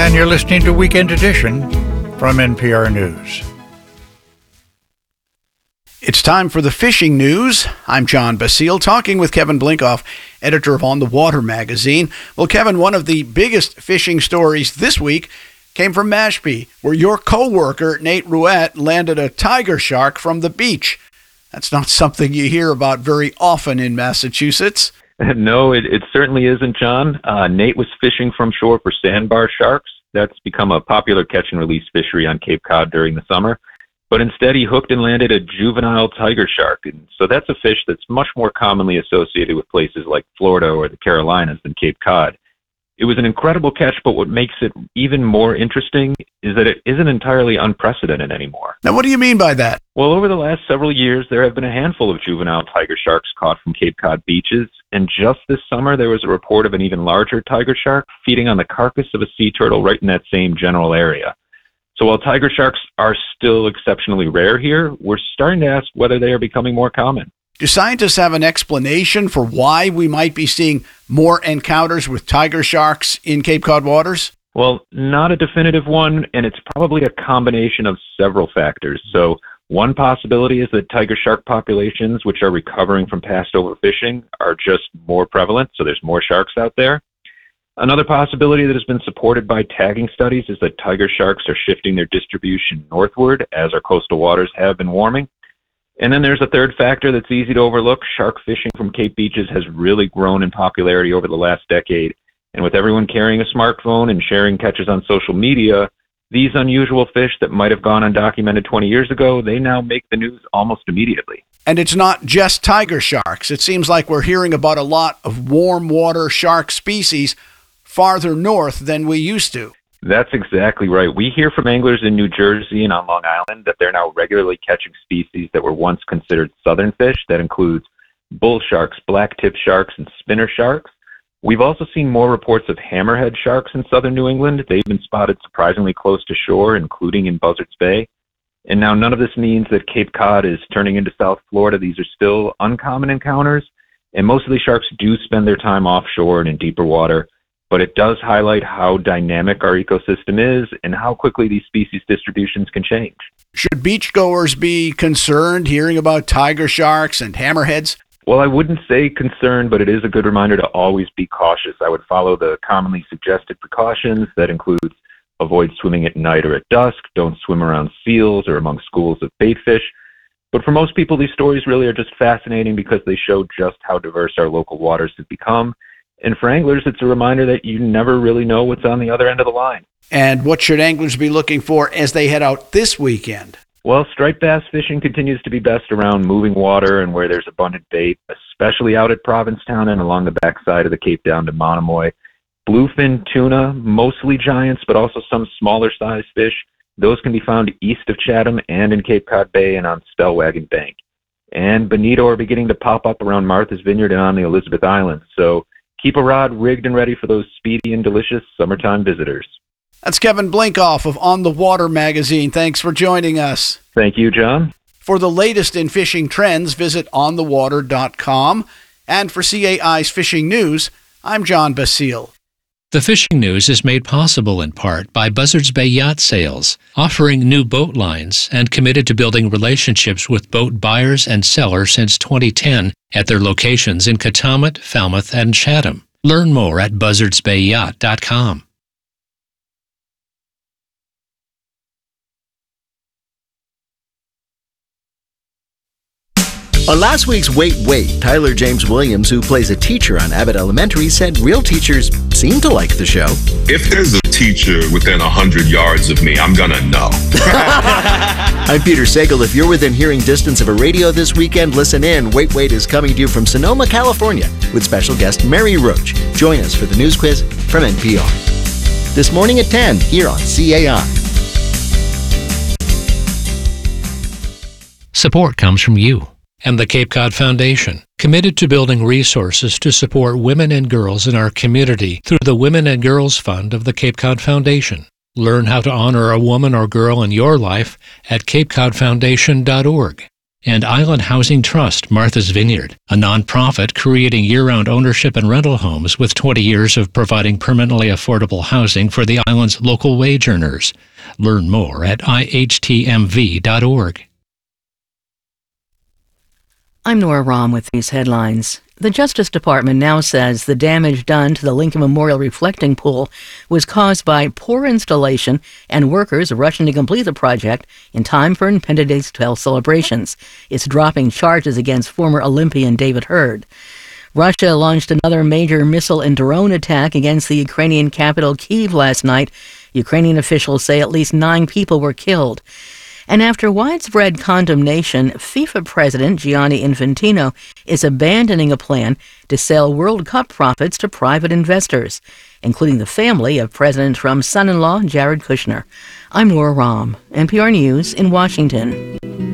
And you're listening to Weekend Edition from NPR News. It's time for the fishing news. I'm John Basile, talking with Kevin Blinkoff, editor of On the Water magazine. Well, Kevin, one of the biggest fishing stories this week came from Mashpee, where your co-worker, Nate Rouette, landed a tiger shark from the beach. That's not something you hear about very often in Massachusetts. No, it certainly isn't, John. Nate was fishing from shore for sandbar sharks. That's become a popular catch and release fishery on Cape Cod during the summer. But instead, he hooked and landed a juvenile tiger shark. And so that's a fish that's much more commonly associated with places like Florida or the Carolinas than Cape Cod. It was an incredible catch, but what makes it even more interesting is that it isn't entirely unprecedented anymore. Now, what do you mean by that? Well, over the last several years, there have been a handful of juvenile tiger sharks caught from Cape Cod beaches, and just this summer, there was a report of an even larger tiger shark feeding on the carcass of a sea turtle right in that same general area. So while tiger sharks are still exceptionally rare here, we're starting to ask whether they are becoming more common. Do scientists have an explanation for why we might be seeing more encounters with tiger sharks in Cape Cod waters? Well, not a definitive one, and it's probably a combination of several factors. So one possibility is that tiger shark populations, which are recovering from past overfishing, are just more prevalent, so there's more sharks out there. Another possibility that has been supported by tagging studies is that tiger sharks are shifting their distribution northward as our coastal waters have been warming. And then there's a third factor that's easy to overlook. Shark fishing from Cape beaches has really grown in popularity over the last decade. And with everyone carrying a smartphone and sharing catches on social media, these unusual fish that might have gone undocumented 20 years ago, they now make the news almost immediately. And it's not just tiger sharks. It seems like we're hearing about a lot of warm water shark species farther north than we used to. That's exactly right. We hear from anglers in New Jersey and on Long Island that they're now regularly catching species that were once considered southern fish. That includes bull sharks, black-tip sharks, and spinner sharks. We've also seen more reports of hammerhead sharks in southern New England. They've been spotted surprisingly close to shore, including in Buzzards Bay. And now none of this means that Cape Cod is turning into South Florida. These are still uncommon encounters, and most of these sharks do spend their time offshore and in deeper water. But it does highlight how dynamic our ecosystem is and how quickly these species distributions can change. Should beachgoers be concerned hearing about tiger sharks and hammerheads? Well, I wouldn't say concerned, but it is a good reminder to always be cautious. I would follow the commonly suggested precautions. That includes avoid swimming at night or at dusk, don't swim around seals or among schools of baitfish. But for most people, these stories really are just fascinating because they show just how diverse our local waters have become. And for anglers, it's a reminder that you never really know what's on the other end of the line. And what should anglers be looking for as they head out this weekend? Well, striped bass fishing continues to be best around moving water and where there's abundant bait, especially out at Provincetown and along the backside of the Cape down to Monomoy. Bluefin tuna, mostly giants, but also some smaller size fish. Those can be found east of Chatham and in Cape Cod Bay and on Stellwagen Bank. And bonito are beginning to pop up around Martha's Vineyard and on the Elizabeth Islands. So keep a rod rigged and ready for those speedy and delicious summertime visitors. That's Kevin Blinkoff of On the Water magazine. Thanks for joining us. Thank you, John. For the latest in fishing trends, visit onthewater.com. And for CAI's Fishing News, I'm John Basile. The Fishing News is made possible in part by Buzzards Bay Yacht Sales, offering new boat lines and committed to building relationships with boat buyers and sellers since 2010 at their locations in Katomet, Falmouth, and Chatham. Learn more at buzzardsbayyacht.com. On last week's Wait, Tyler James Williams, who plays a teacher on Abbott Elementary, said real teachers seem to like the show. If there's a teacher within 100 yards of me, I'm gonna know. I'm Peter Sagal. If you're within hearing distance of a radio this weekend, listen in. Wait is coming to you from Sonoma, California, with special guest Mary Roach. Join us for the news quiz from NPR. This morning at 10, here on CAI. Support comes from you and the Cape Cod Foundation, committed to building resources to support women and girls in our community through the Women and Girls Fund of the Cape Cod Foundation. Learn how to honor a woman or girl in your life at capecodfoundation.org. and Island Housing Trust Martha's Vineyard, a nonprofit creating year-round ownership and rental homes with 20 years of providing permanently affordable housing for the island's local wage earners. Learn more at ihtmv.org. I'm Nora Rahm with these headlines. The Justice Department now says the damage done to the Lincoln Memorial reflecting pool was caused by poor installation and workers rushing to complete the project in time for Independence Day celebrations. It's dropping charges against former Olympian David Hurd. Russia launched another major missile and drone attack against the Ukrainian capital Kyiv last night. Ukrainian officials say at least 9 people were killed. And after widespread condemnation, FIFA President Gianni Infantino is abandoning a plan to sell World Cup profits to private investors, including the family of President Trump's son-in-law, Jared Kushner. I'm Nora Rahm, NPR News in Washington.